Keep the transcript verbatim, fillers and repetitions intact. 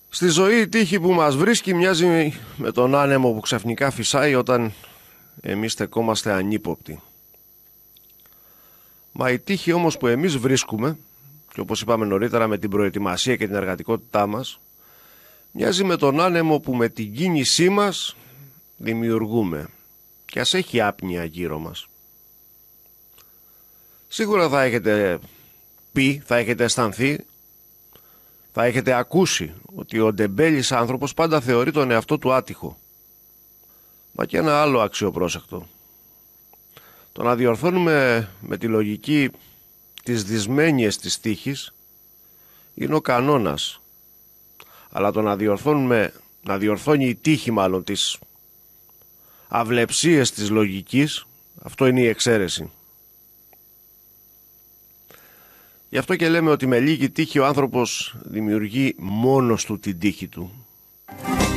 Στη ζωή η τύχη που μας βρίσκει μοιάζει με τον άνεμο που ξαφνικά φυσάει όταν εμείς στεκόμαστε ανύποπτοι. Μα η τύχη όμως που εμείς βρίσκουμε, και όπως είπαμε νωρίτερα με την προετοιμασία και την εργατικότητά μας, μοιάζει με τον άνεμο που με την κίνησή μας δημιουργούμε, και ας έχει άπνοια γύρω μας. Σίγουρα θα έχετε πει, θα έχετε αισθανθεί, θα έχετε ακούσει ότι ο ντεμπέλης άνθρωπος πάντα θεωρεί τον εαυτό του άτυχο. Μα και ένα άλλο αξιοπρόσεκτο. Το να διορθώνουμε με τη λογική τις δυσμένειες της τύχης είναι ο κανόνας. Αλλά το να διορθώνουμε, να διορθώνει η τύχη μάλλον τις αυλεψίες της λογικής, αυτό είναι η εξαίρεση. Γι' αυτό και λέμε ότι με λίγη τύχη ο άνθρωπος δημιουργεί μόνος του την τύχη του.